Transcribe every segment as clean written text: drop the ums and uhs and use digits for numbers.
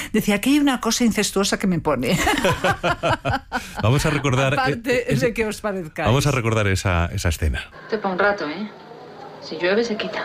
Decía, aquí hay una cosa incestuosa que me pone. Vamos a recordar... Aparte de que os parezca. Vamos a recordar esa escena. Esto para un rato, ¿eh? Si llueve, se quita.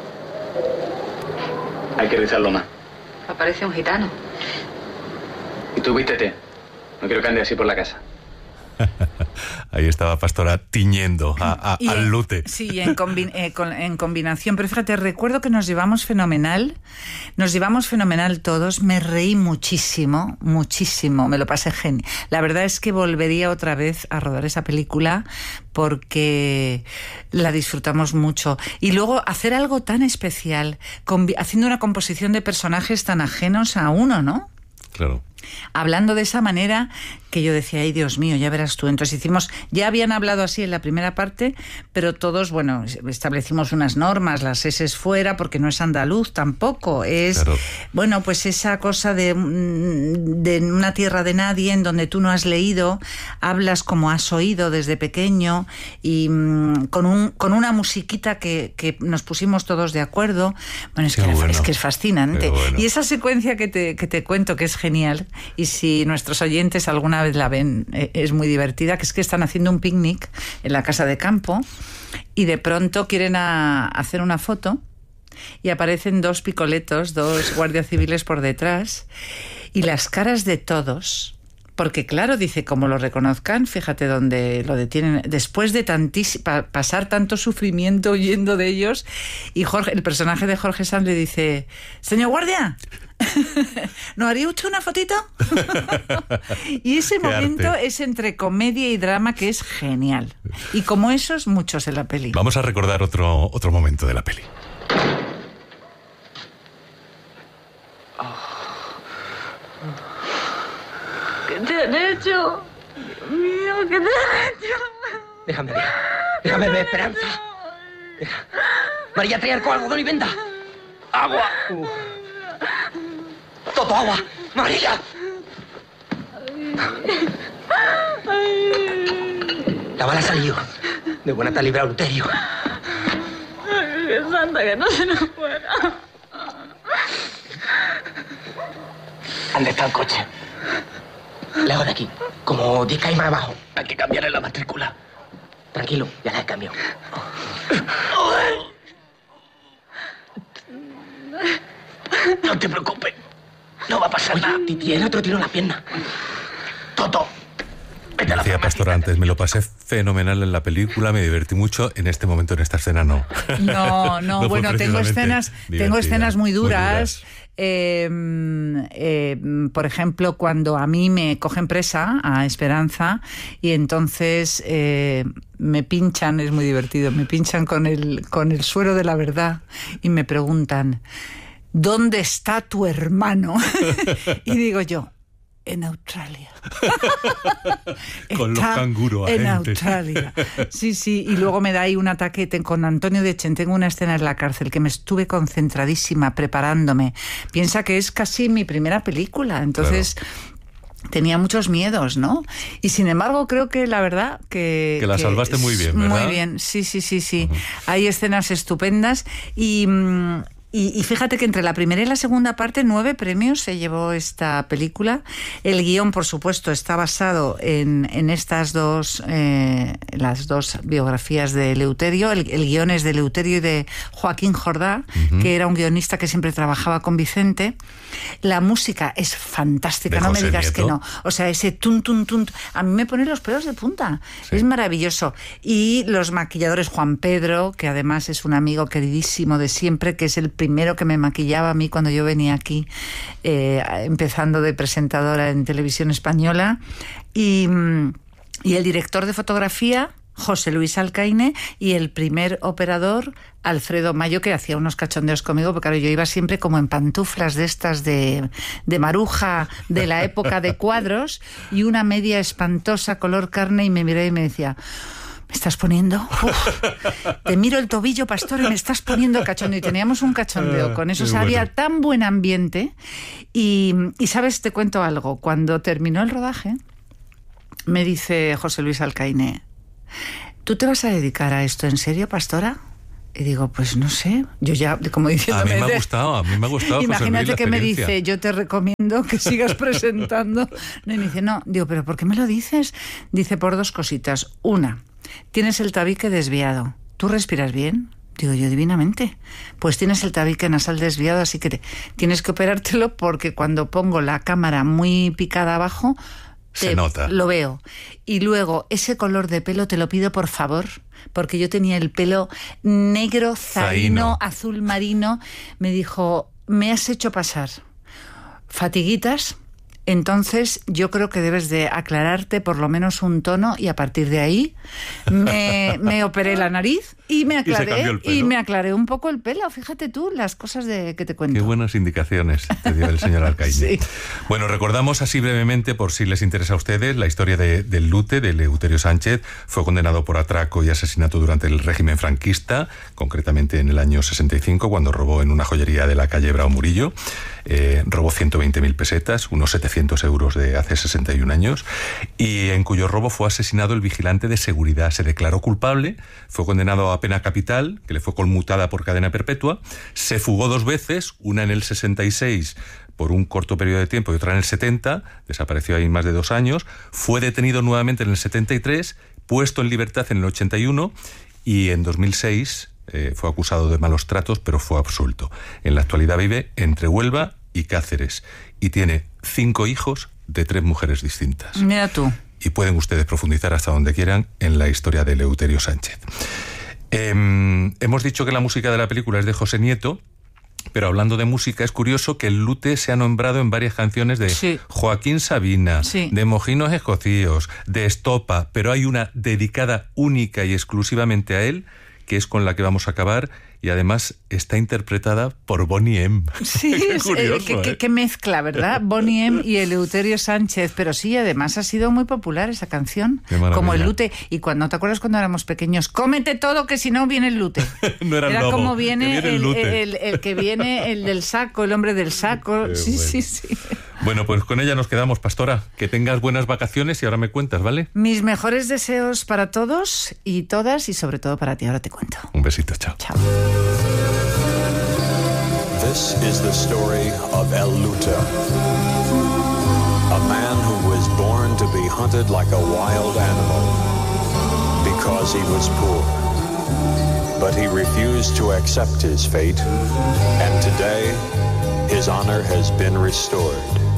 Hay que rizarlo más. Aparece un gitano. Y tú vístete. No quiero que ande así por la casa. Ahí estaba Pastora tiñendo al lute. Sí, en combinación. Pero fíjate, recuerdo que nos llevamos fenomenal todos. Me reí muchísimo, me lo pasé genial. La verdad es que volvería otra vez a rodar esa película porque la disfrutamos mucho. Y luego hacer algo tan especial, haciendo una composición de personajes tan ajenos a uno, ¿no? Claro. Hablando de esa manera que yo decía, ay Dios mío, ya verás tú. Entonces ya habían hablado así en la primera parte, pero todos, bueno, establecimos unas normas, las eses fuera, porque no es andaluz tampoco, es, claro. Bueno, pues esa cosa de una tierra de nadie en donde tú no has leído, hablas como has oído desde pequeño y con una musiquita que nos pusimos todos de acuerdo. Bueno, es que es fascinante. Bueno. Y esa secuencia que te cuento, que es genial, y si nuestros oyentes alguna vez la ven, es muy divertida, que es que están haciendo un picnic en la casa de campo y de pronto quieren hacer una foto y aparecen dos picoletos, dos guardias civiles por detrás y las caras de todos... Porque claro, dice, como lo reconozcan, fíjate dónde lo detienen, después de pasar tanto sufrimiento huyendo de ellos, y el personaje de Jorge Sanz le dice, señor guardia, ¿no haría usted una fotito? Y ese momento es entre comedia y drama que es genial. Y como esos, muchos en la peli. Vamos a recordar otro momento de la peli. ¿Qué te han hecho? Dios mío, ¿qué te han hecho? Déjame ver, Esperanza. María, trae alcohol, algodón y venda. ¡Agua! ¡Toto, agua! ¡María! La bala ha salido. De buena te ha librado Luterio. Ay, qué santa, que no se nos fuera. ¿Dónde está el coche? Lejos de aquí, como 10 calles más abajo. Hay que cambiarle la matrícula. Tranquilo, ya la he cambiado. No te preocupes, no va a pasar nada. Tiene otro tiro en la pierna. Toto, vete a la Decía Pastor antes, me lo pasé fenomenal en la película, me divertí mucho. En este momento, en esta escena, no. No, bueno, tengo escenas muy duras. Por ejemplo, cuando a mí me cogen presa a Esperanza y entonces me pinchan, es muy divertido, me pinchan con el suero de la verdad y me preguntan, ¿dónde está tu hermano? Y digo yo, en Australia. Con los canguros. En Australia. Sí, y luego me da ahí un ataque con Antonio Dechen. Tengo una escena en la cárcel que me estuve concentradísima preparándome. Piensa que es casi mi primera película, entonces... Claro. Tenía muchos miedos, ¿no? Y sin embargo creo que la verdad que la salvaste muy bien, ¿verdad? Muy bien, sí. Uh-huh. Hay escenas estupendas y fíjate que entre la primera y la segunda parte 9 premios se llevó esta película. El guión, por supuesto, está basado en estas las dos biografías de Eleuterio. El guión es de Eleuterio y de Joaquín Jordá, uh-huh, que era un guionista que siempre trabajaba con Vicente. La música es fantástica, no me digas que no. O sea, ese tun, tun, tun, a mí me pone los pelos de punta. Sí. Es maravilloso. Y los maquilladores, Juan Pedro, que además es un amigo queridísimo de siempre, que es el primero que me maquillaba a mí cuando yo venía aquí, empezando de presentadora en Televisión Española, y el director de fotografía, José Luis Alcaine, y el primer operador, Alfredo Mayo, que hacía unos cachondeos conmigo, porque claro, yo iba siempre como en pantuflas de estas de maruja de la época de cuadros y una media espantosa color carne, y me miré y me decía... ¿Me estás poniendo? Uf, te miro el tobillo, pastor, y me estás poniendo cachondo. Y teníamos un cachondeo con eso. O sea, había tan buen ambiente. Y ¿sabes? Te cuento algo. Cuando terminó el rodaje, me dice José Luis Alcaine, ¿tú te vas a dedicar a esto en serio, pastora? Y digo, pues no sé, yo ya, como diciéndome... A mí me ha gustado, Imagínate que me dice, yo te recomiendo que sigas presentando. No, y me dice, no, digo, ¿pero por qué me lo dices? Dice, por 2 cositas. Una, tienes el tabique desviado. ¿Tú respiras bien? Digo yo, divinamente. Pues tienes el tabique nasal desviado, así que tienes que operártelo porque cuando pongo la cámara muy picada abajo... Se nota. Lo veo. Y luego, ese color de pelo te lo pido por favor, porque yo tenía el pelo negro, zaino, azul marino. Me dijo, me has hecho pasar fatiguitas, entonces yo creo que debes de aclararte por lo menos un tono, y a partir de ahí me operé la nariz y me aclaré un poco el pelo. Fíjate tú las cosas que te cuento. Qué buenas indicaciones te dio el señor alcaide. Sí. Bueno, recordamos así brevemente, por si les interesa a ustedes, la historia del Lute, de Eleuterio Sánchez. Fue condenado por atraco y asesinato durante el régimen franquista, concretamente en el año 65, cuando robó en una joyería de la calle Bravo Murillo. Robó 120.000 pesetas, unos 700 euros de hace 61 años, y en cuyo robo fue asesinado el vigilante de seguridad. Se declaró culpable, fue condenado a pena capital, que le fue conmutada por cadena perpetua, se fugó 2 veces, una en el 66 por un corto periodo de tiempo y otra en el 70, desapareció ahí más de 2 años, fue detenido nuevamente en el 73, puesto en libertad en el 81 y en 2006 fue acusado de malos tratos, pero fue absuelto. En la actualidad vive entre Huelva y Cáceres y tiene 5 hijos de 3 mujeres distintas. Mira tú. Y pueden ustedes profundizar hasta donde quieran en la historia de Eleuterio Sánchez. Hemos dicho que la música de la película es de José Nieto, pero hablando de música, es curioso que el Lute se ha nombrado en varias canciones de Joaquín Sabina, de Mojinos Escocíos, de Estopa, pero hay una dedicada única y exclusivamente a él, que es con la que vamos a acabar, y además está interpretada por Boney M. Sí, qué mezcla, ¿verdad? Boney M y Eleuterio Sánchez. Pero sí, además ha sido muy popular esa canción, como el Lute. Y cuando, ¿te acuerdas cuando éramos pequeños? Cómete todo, que si no viene el Lute. No era el lobo, como viene el Lute. El que viene, el del saco, el hombre del saco. Sí, bueno. Sí. Bueno, pues con ella nos quedamos, Pastora. Que tengas buenas vacaciones y ahora me cuentas, ¿vale? Mis mejores deseos para todos y todas, y sobre todo para ti. Ahora te cuento. Un besito, chao. Chao. This is the story of El Lute, a man who was born to be hunted like a wild animal because he was poor. But he refused to accept his fate, and today his honor has been restored.